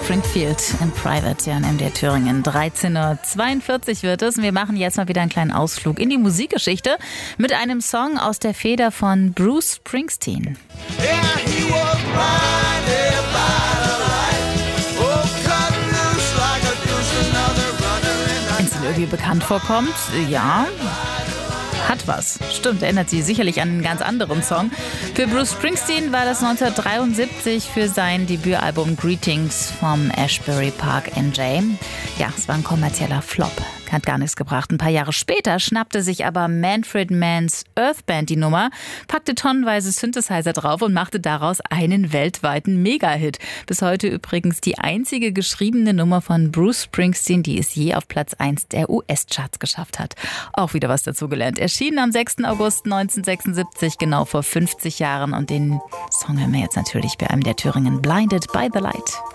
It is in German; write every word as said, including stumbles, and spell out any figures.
Springfield in Private, ja, in M D R Thüringen. dreizehn Uhr zweiundvierzig wird es. Und wir machen jetzt mal wieder einen kleinen Ausflug in die Musikgeschichte mit einem Song aus der Feder von Bruce Springsteen. Wenn es Ihnen irgendwie bekannt vorkommt, ja... Hat was. Stimmt, erinnert Sie sicherlich an einen ganz anderen Song. Für Bruce Springsteen war das neunzehnhundertdreiundsiebzig für sein Debütalbum Greetings vom Asbury Park N J. Ja, es war ein kommerzieller Flop. Hat gar nichts gebracht. Ein paar Jahre später schnappte sich aber Manfred Manns Earth Band die Nummer, packte tonnenweise Synthesizer drauf und machte daraus einen weltweiten Mega-Hit. Bis heute übrigens die einzige geschriebene Nummer von Bruce Springsteen, die es je auf Platz eins der U S-Charts geschafft hat. Auch wieder was dazu gelernt. Erschienen am sechsten August neunzehnhundertsechsundsiebzig, genau vor fünfzig Jahren. Und den Song hören wir jetzt natürlich bei einem der Thüringen, Blinded by the Light.